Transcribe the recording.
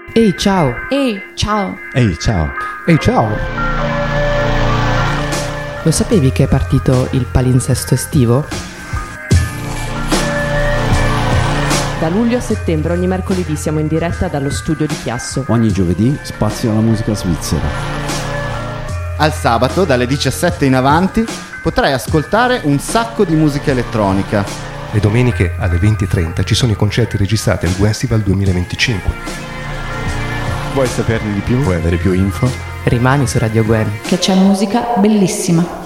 Ehi, ciao! Ehi, ciao! Ehi, ciao! Ehi, ciao! Lo sapevi che è partito il palinsesto estivo? Da luglio a settembre ogni mercoledì siamo in diretta dallo studio di Chiasso. Ogni giovedì spazio alla musica svizzera. Al sabato, dalle 17 in avanti, potrai ascoltare un sacco di musica elettronica. Le domeniche alle 20:30 ci sono i concerti registrati al Festival 2025. Vuoi saperne di più? Vuoi avere più info? Rimani su Radio Gwen. Che c'è musica bellissima.